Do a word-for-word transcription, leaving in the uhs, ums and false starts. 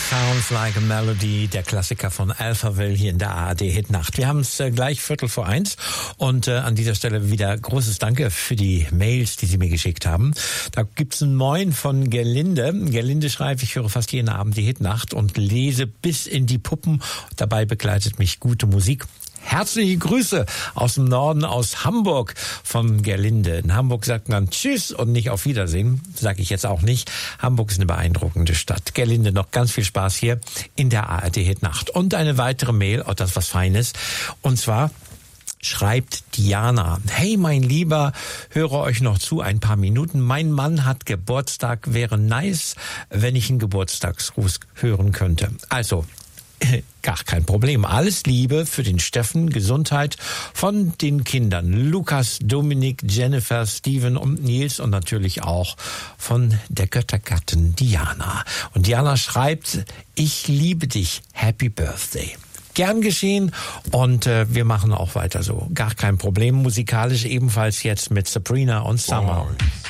Sounds Like a Melody, der Klassiker von Alphaville hier in der A R D-Hitnacht. Wir haben es äh, gleich Viertel vor eins und äh, an dieser Stelle wieder großes Danke für die Mails, die Sie mir geschickt haben. Da gibt's ein Moin von Gerlinde. Gerlinde schreibt, ich höre fast jeden Abend die Hitnacht und lese bis in die Puppen. Dabei begleitet mich gute Musik. Herzliche Grüße aus dem Norden, aus Hamburg von Gerlinde. In Hamburg sagt man Tschüss und nicht auf Wiedersehen, sage ich jetzt auch nicht. Hamburg ist eine beeindruckende Stadt. Gerlinde, noch ganz viel Spaß hier in der A R D-Hitnacht. Und eine weitere Mail, auch das was Feines, und zwar schreibt Diana: Hey mein Lieber, höre euch noch zu, ein paar Minuten. Mein Mann hat Geburtstag, wäre nice, wenn ich einen Geburtstagsgruß hören könnte. Also, gar kein Problem. Alles Liebe für den Steffen, Gesundheit von den Kindern Lukas, Dominik, Jennifer, Steven und Nils und natürlich auch von der Göttergattin Diana. Und Diana schreibt: Ich liebe dich, Happy Birthday. Gern geschehen und äh, wir machen auch weiter so. Gar kein Problem. Musikalisch ebenfalls jetzt mit Sabrina und Summer. Boys.